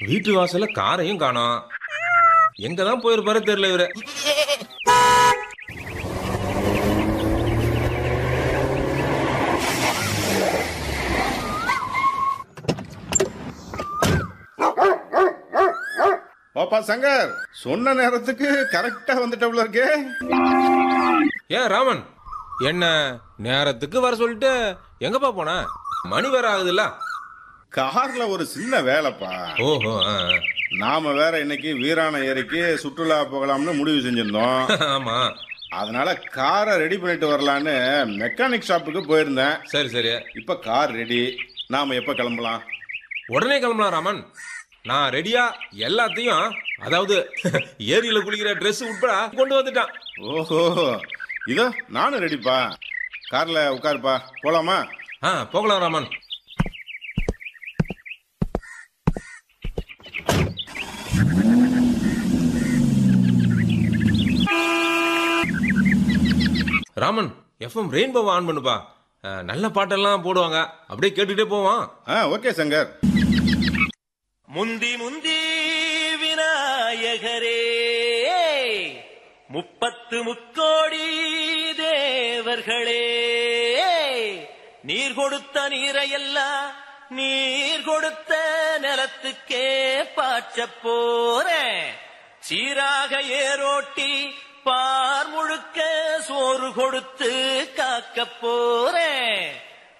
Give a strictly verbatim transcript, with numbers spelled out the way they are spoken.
வீட்டு வாசல்ல காரையும் காணோம். எங்கதான் போயிருப்பாரு தெரியல இவரு. பாப்பா சங்கர், சொன்ன நேரத்துக்கு கரெக்டா வந்துட்டவுல இருக்கே. ஏன் ராமன், என்ன நேரத்துக்கு வர சொல்லிட்டு எங்கப்பா போன? மணி வேற ஆகுதுல்ல. கார்ல ஒரு சின்ன வேலைப்பா. ஓஹோ. நாம வேற இன்னைக்கு வீராண ஏரிக்கு சுற்றுலா போகலாம்னு முடிவு செஞ்சிருந்தோம். ஆமா. அதனால காரை ரெடி பண்ணிட்டு வரலான்னு மெக்கானிக் ஷாப்புக்கு போயிருந்தேன். சரி சரி. இப்ப கார் ரெடி. நாம எப்ப கிளம்பலாம்? உடனே கிளம்பலாம் ராமன். நான் ரெடியா எல்லாத்தையும், அதாவது ஏரியில குளிக்கிற ட்ரெஸ் உட்பட கொண்டு வந்துட்டான். ஓஹோ, இதோ நானும் ரெடிப்பா. கார்ல உட்காருப்பா, போலாமா? ஆ போகலாம் Raman. Raman, FM rainbow on பண்ணுப்பா. நல்ல பாட்டெல்லாம் போடுவாங்க, அப்படியே கேட்டுட்டே போவான். ஓகே சங்கர். முந்தி முந்தி விநாயகரே, முப்பத்து முக்கோடி தேவர்களே, நீர் கொடுத்த நீரையெல்லாம் நீர் கொடுத்த நிலத்துக்கே பாய்ச்ச போறேன். சீராக ஏரோட்டி பார் முழுக்க சோறு கொடுத்து காக்க போறேன்.